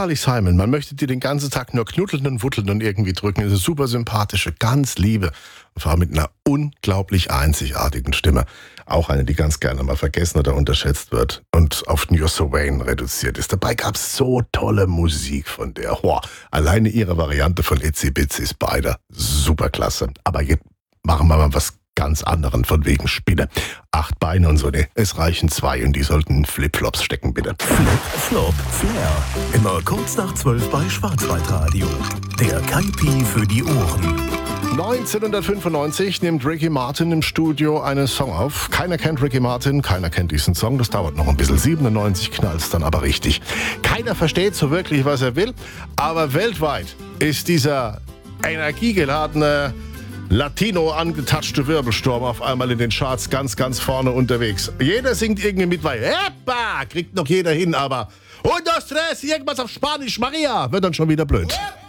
Carly Simon. Man möchte die den ganzen Tag nur knuddeln und wutteln und irgendwie drücken. Ist eine super sympathische, ganz liebe und vor allem mit einer unglaublich einzigartigen Stimme. Auch eine, die ganz gerne mal vergessen oder unterschätzt wird und auf You're So Vain reduziert ist. Dabei gab es so tolle Musik von der. Alleine ihre Variante von Itsy Bitsy ist beide superklasse. Aber jetzt machen wir mal was ganz anderen von wegen Spinne. 8 Beine und so, ne? Es reichen 2 und die sollten in Flipflops stecken, bitte. Flip-Flop Flair. Immer kurz nach 12 bei Schwarzwaldradio. Der Kaipi für die Ohren. 1995 nimmt Ricky Martin im Studio einen Song auf. Keiner kennt Ricky Martin, keiner kennt diesen Song. Das dauert noch ein bisschen. 97 knallt's dann aber richtig. Keiner versteht so wirklich, was er will. Aber weltweit ist dieser energiegeladene Latino angetatschte Wirbelsturm auf einmal in den Charts ganz, ganz vorne unterwegs. Jeder singt irgendwie mit, weil Epa, kriegt noch jeder hin, aber und das Stress, irgendwas auf Spanisch, Maria, wird dann schon wieder blöd.